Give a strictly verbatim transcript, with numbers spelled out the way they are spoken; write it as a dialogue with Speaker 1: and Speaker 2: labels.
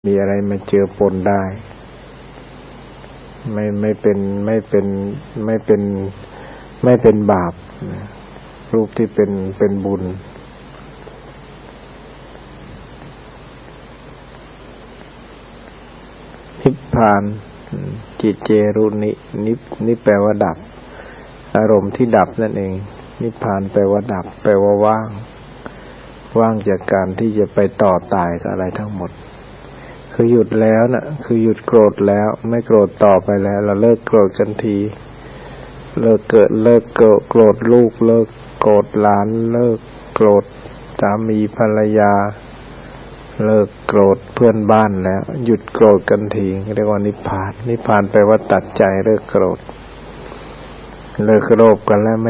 Speaker 1: มีอะไรมาเจือปนได้ไม่ไม่เป็นไม่เป็นไม่เป็นไม่เป็นบาปรูปที่เป็นเป็นบุญนิพพานจิตเจรุนินินี่แปลว่าดับอารมณ์ที่ดับนั่นเองนิพพานแปลว่าดับแปลว่าว่างว่างจากการที่จะไปต่อตายกับอะไรทั้งหมดคือหยุดแล้วน่ะคือหยุดโกรธแล้วไม่โกรธต่อไปแล้วเราเลิกโกรธกันทีเลิกเกิดเลิกโกรธลูกเลิกโกรธหลานเลิกโกรธสามีภรรยาเลิกโกรธเพื่อนบ้านแล้วหยุดโกรธกันทีเรียกว่านิพพานนิพพานแปลว่าตัดใจเลิกโกรธเลิกโลภกันแล้ว